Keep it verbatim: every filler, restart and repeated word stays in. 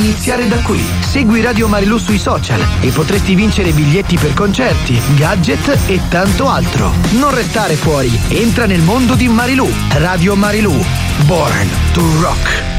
iniziare da qui. Segui Radio Marilù sui social e potresti vincere biglietti per concerti, gadget e tanto altro. Non restare fuori, entra nel mondo di Marilù. Radio Marilù, Born to Rock.